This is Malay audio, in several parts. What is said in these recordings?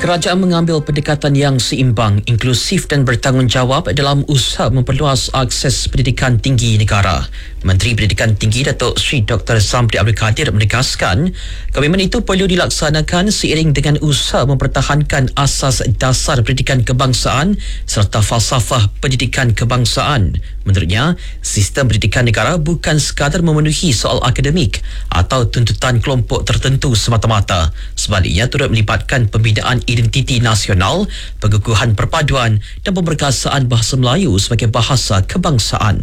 Kerajaan mengambil pendekatan yang seimbang, inklusif dan bertanggungjawab dalam usaha memperluas akses pendidikan tinggi negara. Menteri Pendidikan Tinggi Datuk Seri Dr. Zamri Abdul Kadir menegaskan, komitmen itu perlu dilaksanakan seiring dengan usaha mempertahankan asas dasar pendidikan kebangsaan serta falsafah pendidikan kebangsaan. Menurutnya, sistem pendidikan negara bukan sekadar memenuhi soal akademik atau tuntutan kelompok tertentu semata-mata. Sebaliknya, turut melibatkan pembinaan identiti nasional, pengukuhan perpaduan dan pemberkasaan bahasa Melayu sebagai bahasa kebangsaan.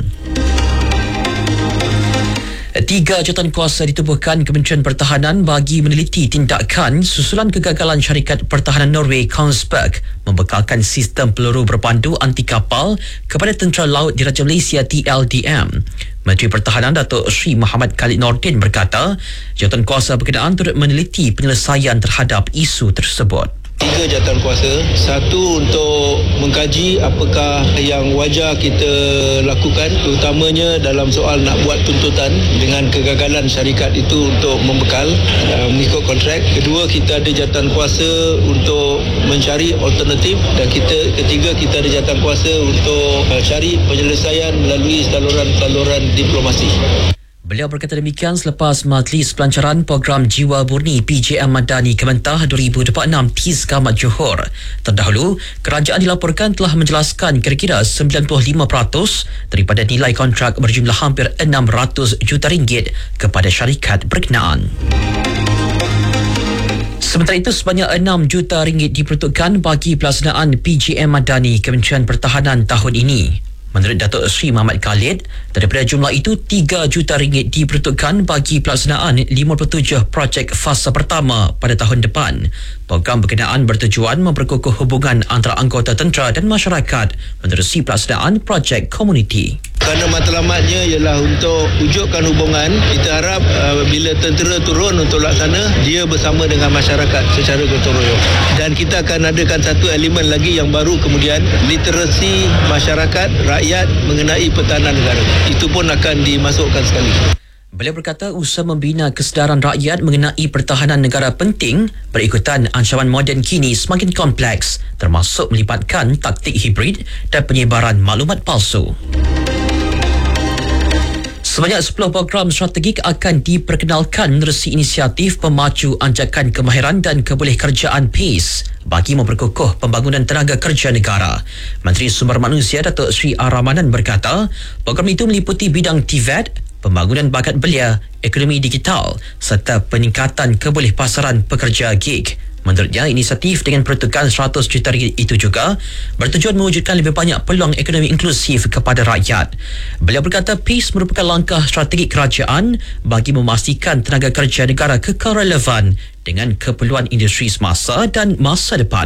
3 jawatankuasa ditubuhkan Kementerian Pertahanan bagi meneliti tindakan susulan kegagalan syarikat pertahanan Norway Kongsberg membekalkan sistem peluru berpandu anti kapal kepada Tentera Laut Diraja Malaysia TLDM. Menteri Pertahanan Datuk Seri Muhammad Khalid Nordin berkata, jawatankuasa berkenaan turut meneliti penyelesaian terhadap isu tersebut. 3 jawatankuasa, satu untuk mengkaji apakah yang wajar kita lakukan, terutamanya dalam soal nak buat tuntutan dengan kegagalan syarikat itu untuk membekal mengikut kontrak. Kedua, kita ada jawatankuasa untuk mencari alternatif, dan ketiga kita ada jawatankuasa untuk cari penyelesaian melalui saluran-saluran diplomasi. Beliau berkata demikian selepas Majlis Pelancaran Program Jiwa Murni PJM Madani Kementah 2026 Tizka Mat Johor. Terdahulu, kerajaan dilaporkan telah menjelaskan kira-kira 95% daripada nilai kontrak berjumlah hampir 600 juta ringgit kepada syarikat berkenaan. Sementara itu, sebanyak 6 juta ringgit diperuntukkan bagi pelaksanaan PJM Madani Kementerian Pertahanan tahun ini. Menurut Datuk Seri Muhammad Khalid, daripada jumlah itu 3 juta ringgit diperuntukkan bagi pelaksanaan 57 projek fasa pertama pada tahun depan. Program berkenaan bertujuan memperkukuh hubungan antara anggota tentera dan masyarakat menerusi pelaksanaan projek komuniti. Kerana matlamatnya ialah untuk wujudkan hubungan, kita harap bila tentera turun untuk laksana, dia bersama dengan masyarakat secara gotong royong. Dan kita akan adakan satu elemen lagi yang baru kemudian, literasi masyarakat, rakyat mengenai pertahanan negara. Itu pun akan dimasukkan sekali. Beliau berkata usaha membina kesedaran rakyat mengenai pertahanan negara penting berikutan ancaman moden kini semakin kompleks, termasuk melibatkan taktik hibrid dan penyebaran maklumat palsu. Sebanyak 10 program strategik akan diperkenalkan menerusi inisiatif pemacu anjakan kemahiran dan kebolehkerjaan PACE bagi memperkukuh pembangunan tenaga kerja negara. Menteri Sumber Manusia Datuk Seri Ar-Rahmanan berkata, program itu meliputi bidang TVET, pembangunan bakat belia, ekonomi digital serta peningkatan kebolehpasaran pekerja gig. Menurutnya, inisiatif dengan peruntukan 100 juta ringgit itu juga bertujuan mewujudkan lebih banyak peluang ekonomi inklusif kepada rakyat. Beliau berkata PACE merupakan langkah strategik kerajaan bagi memastikan tenaga kerja negara kekal relevan dengan keperluan industri semasa dan masa depan.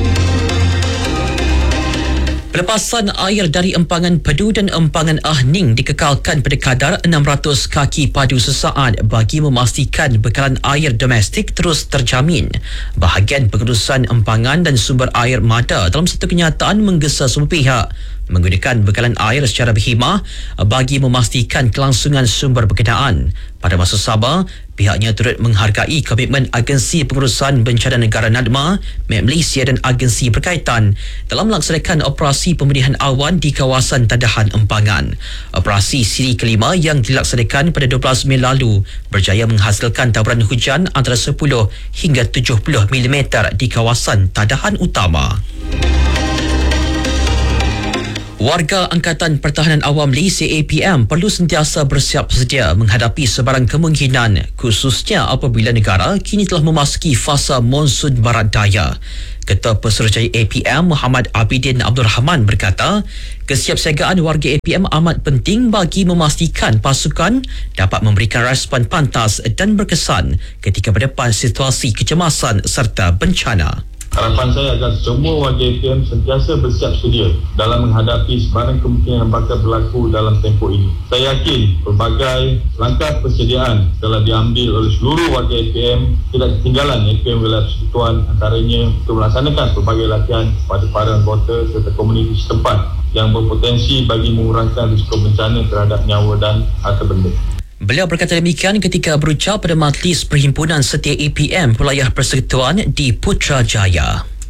Pelepasan air dari empangan Pedu dan empangan Ahning dikekalkan pada kadar 600 kaki padu sesaat bagi memastikan bekalan air domestik terus terjamin. Bahagian pengurusan empangan dan sumber air mada dalam satu kenyataan menggesa semua pihak menggunakan bekalan air secara berkhidmah bagi memastikan kelangsungan sumber berkenaan. Pada masa sama, pihaknya turut menghargai komitmen Agensi Pengurusan Bencana Negara NADMA, Met Malaysia dan agensi berkaitan dalam melaksanakan operasi pemedihan awan di kawasan Tadahan Empangan. Operasi siri kelima yang dilaksanakan pada 12 Mei lalu berjaya menghasilkan taburan hujan antara 10 hingga 70 mm di kawasan Tadahan Utama. Warga Angkatan Pertahanan Awam Malaysia APM perlu sentiasa bersiap sedia menghadapi sebarang kemungkinan, khususnya apabila negara kini telah memasuki fasa monsun barat daya. Ketua Pesuruhjaya APM Muhammad Abidin Abdul Rahman berkata, kesiapsiagaan warga APM amat penting bagi memastikan pasukan dapat memberikan respon pantas dan berkesan ketika berdepan situasi kecemasan serta bencana. Harapan saya agar semua warga APM sentiasa bersiap sedia dalam menghadapi sebarang kemungkinan yang bakal berlaku dalam tempoh ini. Saya yakin pelbagai langkah persediaan telah diambil oleh seluruh warga APM, tidak ketinggalan APM wilayah persekutuan, antaranya untuk melaksanakan pelbagai latihan kepada para anggota serta komuniti setempat yang berpotensi bagi mengurangkan risiko bencana terhadap nyawa dan harta benda. Beliau berkata demikian ketika berucap pada Majlis Perhimpunan Setia APM Wilayah Persekutuan di Putrajaya.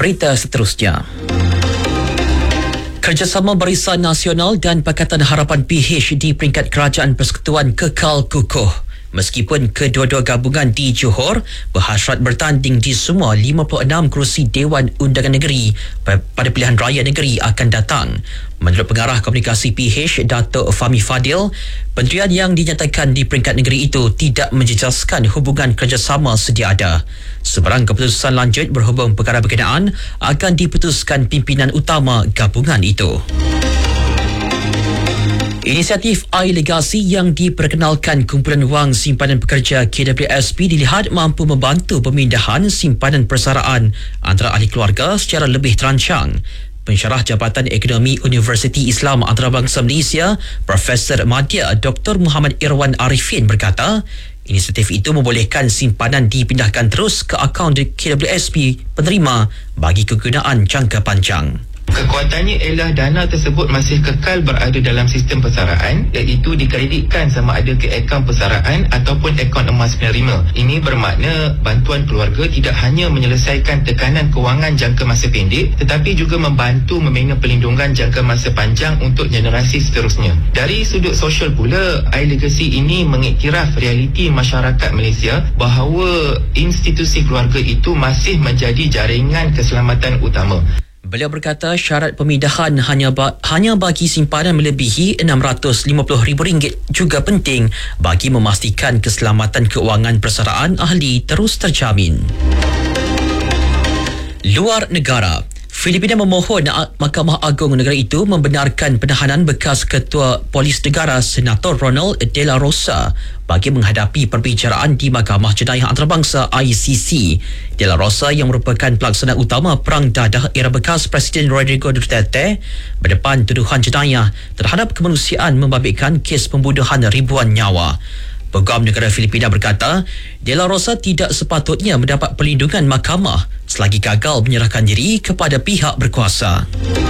Berita seterusnya. Kerjasama Barisan Nasional dan Pakatan Harapan PH di peringkat Kerajaan Persekutuan kekal kukuh. Meskipun kedua-dua gabungan di Johor berhasrat bertanding di semua 56 kerusi Dewan Undangan Negeri pada pilihan raya negeri akan datang. Menurut Pengarah Komunikasi PH, Datuk Fahmi Fadil, pendirian yang dinyatakan di peringkat negeri itu tidak menjejaskan hubungan kerjasama sedia ada. Sebarang keputusan lanjut berhubung perkara berkenaan akan diputuskan pimpinan utama gabungan itu. Inisiatif Air Legasi yang diperkenalkan Kumpulan Wang Simpanan Pekerja KWSP dilihat mampu membantu pemindahan simpanan persaraan antara ahli keluarga secara lebih terancang. Pensyarah Jabatan Ekonomi Universiti Islam Antarabangsa Malaysia, Profesor Madya Dr. Muhammad Irwan Arifin berkata, inisiatif itu membolehkan simpanan dipindahkan terus ke akaun KWSP penerima bagi kegunaan jangka panjang. Kekuatannya ialah dana tersebut masih kekal berada dalam sistem persaraan, iaitu dikreditkan sama ada ke akaun persaraan ataupun akaun emas penerima. Ini bermakna bantuan keluarga tidak hanya menyelesaikan tekanan kewangan jangka masa pendek, tetapi juga membantu membina pelindungan jangka masa panjang untuk generasi seterusnya. Dari sudut sosial pula, Air Legasi ini mengiktiraf realiti masyarakat Malaysia bahawa institusi keluarga itu masih menjadi jaringan keselamatan utama. Beliau berkata syarat pemindahan hanya bagi simpanan melebihi RM650,000 juga penting bagi memastikan keselamatan keuangan persaraan ahli terus terjamin. Luar negara. Filipina memohon Mahkamah Agung negara itu membenarkan penahanan bekas Ketua Polis Negara Senator Ronald De La Rosa bagi menghadapi perbicaraan di Mahkamah Jenayah Antarabangsa ICC. De La Rosa yang merupakan pelaksana utama perang dadah era bekas Presiden Rodrigo Duterte berdepan tuduhan jenayah terhadap kemanusiaan membabitkan kes pembunuhan ribuan nyawa. Peguam negara Filipina berkata, De La Rosa tidak sepatutnya mendapat perlindungan mahkamah selagi gagal menyerahkan diri kepada pihak berkuasa.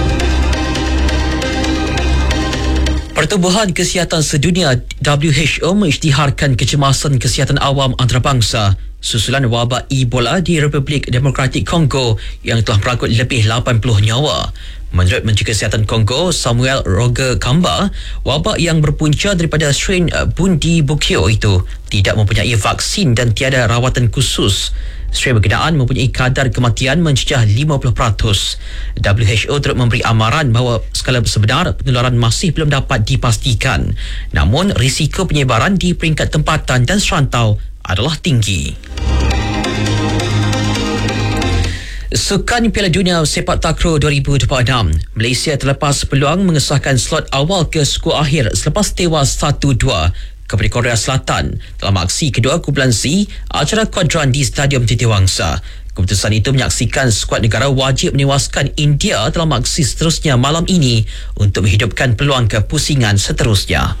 Pertubuhan Kesihatan Sedunia WHO mengisytiharkan kecemasan kesihatan awam antarabangsa susulan wabak Ebola di Republik Demokratik Kongo yang telah merangkut lebih 80 nyawa. Menurut Menteri Kesihatan Kongo, Samuel Roger Kamba, wabak yang berpunca daripada strain Bundibugyo itu tidak mempunyai vaksin dan tiada rawatan khusus. Strain berkenaan mempunyai kadar kematian mencecah 50%. WHO turut memberi amaran bahawa skala sebenar penularan masih belum dapat dipastikan. Namun, risiko penyebaran di peringkat tempatan dan serantau adalah tinggi. Sukan Piala Dunia Sepak Takraw 2026, Malaysia terlepas peluang mengesahkan slot awal ke skor akhir selepas tewas 1-2 kepada Korea Selatan dalam aksi kedua kumpulan C acara kuadran di Stadium Titiwangsa. Keputusan itu menyaksikan skuad negara wajib menewaskan India dalam aksi seterusnya malam ini untuk menghidupkan peluang kepusingan seterusnya.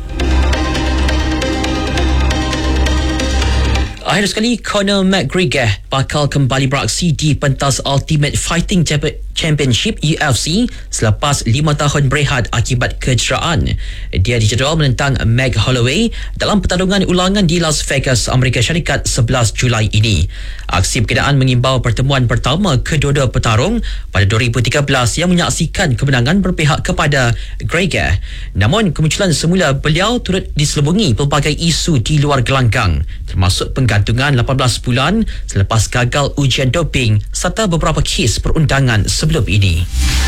Akhir sekali, Conor McGregor bakal kembali beraksi di pentas Ultimate Fighting Championship UFC selepas 5 tahun berehat akibat kecederaan. Dia dijadual menentang Max Holloway dalam pertandingan ulangan di Las Vegas, Amerika Syarikat 11 Julai ini. Aksi berkenaan mengimbau pertemuan pertama kedua-dua petarung pada 2013 yang menyaksikan kemenangan berpihak kepada Gregor. Namun, kemunculan semula beliau turut diselubungi pelbagai isu di luar gelanggang, termasuk penggantungan 18 bulan selepas gagal ujian doping serta beberapa kes perundangan sebelum ini.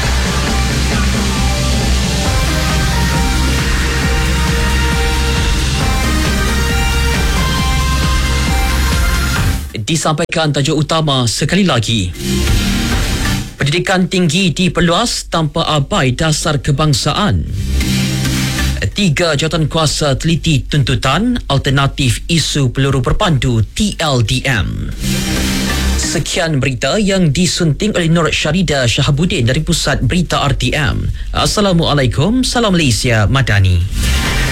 Disampaikan tajuk utama sekali lagi. Pendidikan tinggi diperluas tanpa abai dasar kebangsaan. 3 jawatan kuasa teliti tuntutan alternatif isu peluru berpandu TLDM. Sekian berita yang disunting oleh Nur Syarida Shahabuddin dari Pusat Berita RTM. Assalamualaikum, salam Malaysia Madani.